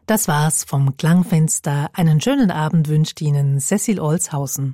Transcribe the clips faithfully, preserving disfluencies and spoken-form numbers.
Das war's vom Klangfenster. Einen schönen Abend wünscht Ihnen Cecil Olshausen.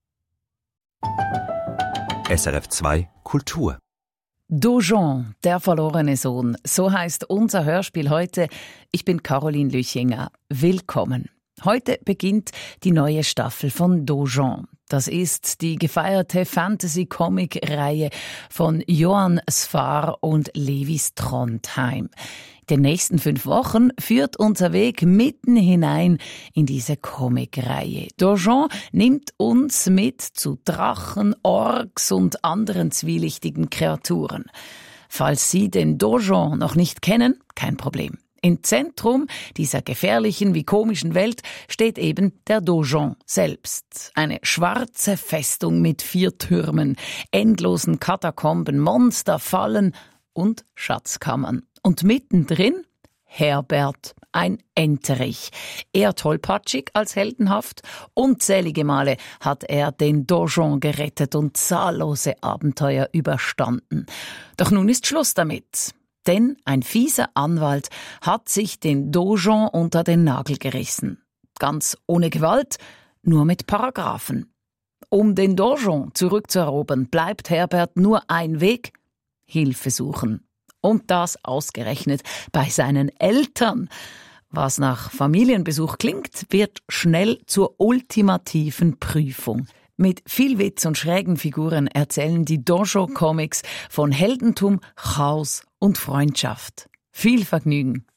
S R F zwei Kultur. Dojon, der verlorene Sohn. So heißt unser Hörspiel heute. Ich bin Caroline Lüchinger. Willkommen. Heute beginnt die neue Staffel von Dojon. Das ist die gefeierte Fantasy-Comic-Reihe von Johann Sfar und Levis Trondheim. In den nächsten fünf Wochen führt unser Weg mitten hinein in diese Comic-Reihe. Dojon nimmt uns mit zu Drachen, Orks und anderen zwielichtigen Kreaturen. Falls Sie den Dojon noch nicht kennen, kein Problem. Im Zentrum dieser gefährlichen wie komischen Welt steht eben der Dojon selbst. Eine schwarze Festung mit vier Türmen, endlosen Katakomben, Monster, Fallen und Schatzkammern. Und mittendrin Herbert, ein Enterich. Eher tollpatschig als heldenhaft. Unzählige Male hat er den Dojon gerettet und zahllose Abenteuer überstanden. Doch nun ist Schluss damit. Denn ein fieser Anwalt hat sich den Dojon unter den Nagel gerissen. Ganz ohne Gewalt, nur mit Paragraphen. Um den Dojon zurückzuerobern, bleibt Herbert nur ein Weg: Hilfe suchen. Und das ausgerechnet bei seinen Eltern. Was nach Familienbesuch klingt, wird schnell zur ultimativen Prüfung. Mit viel Witz und schrägen Figuren erzählen die Dojon-Comics von Heldentum, Chaos und Freundschaft. Viel Vergnügen!